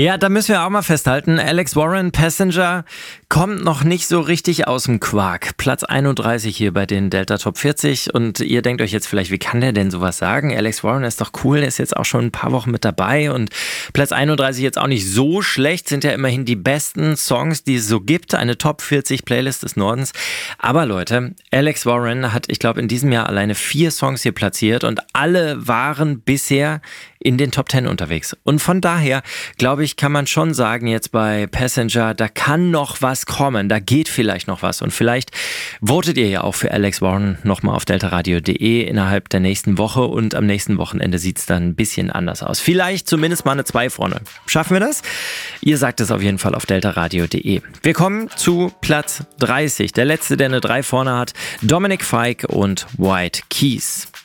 Ja, da müssen wir auch mal festhalten, Alex Warren, Passenger, kommt noch nicht so richtig aus dem Quark. Platz 31 hier bei den Delta Top 40 und ihr denkt euch jetzt vielleicht, wie kann der denn sowas sagen? Alex Warren ist doch cool, der ist jetzt auch schon ein paar Wochen mit dabei und Platz 31 jetzt auch nicht so schlecht, sind ja immerhin die besten Songs, die es so gibt, eine Top 40 Playlist des Nordens. Aber Leute, Alex Warren hat, ich glaube, in diesem Jahr alleine 4 Songs hier platziert und alle waren bisher in den Top 10 unterwegs. Und von daher, glaube ich, kann man schon sagen, jetzt bei Passenger, da kann noch was kommen, da geht vielleicht noch was. Und vielleicht votet ihr ja auch für Alex Warren nochmal auf deltaradio.de innerhalb der nächsten Woche und am nächsten Wochenende sieht es dann ein bisschen anders aus. Vielleicht zumindest mal eine 2 vorne. Schaffen wir das? Ihr sagt es auf jeden Fall auf deltaradio.de. Wir kommen zu Platz 30. Der letzte, der eine 3 vorne hat, Dominic Fike und White Keys.